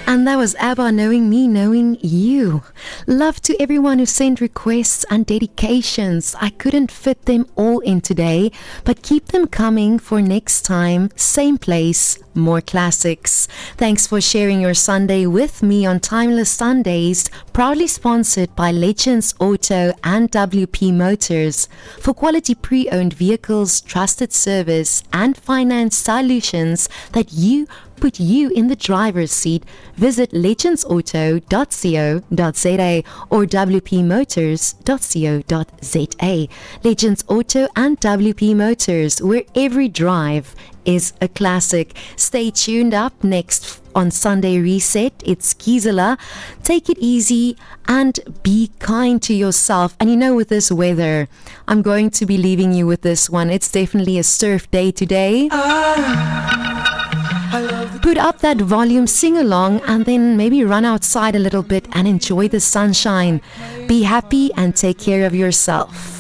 And that was ABBA, Knowing Me, Knowing You. Love to everyone who sent requests and dedications. I couldn't fit them all in today, but keep them coming for next time. Same place, more classics. Thanks for sharing your Sunday with me on Timeless Sundays, proudly sponsored by Legends Auto and WP Motors. For quality pre-owned vehicles, trusted service, and finance solutions that put you in the driver's seat, visit legendsauto.co.za or wpmotors.co.za. Legends Auto and WP Motors, where every drive is a classic. Stay tuned. Up next on Sunday Reset, it's Gisela. Take it easy and be kind to yourself. And you know, with this weather, I'm going to be leaving you with this one. It's definitely a surf day today. Put up that volume, sing along, and then maybe run outside a little bit and enjoy the sunshine. Be happy and take care of yourself.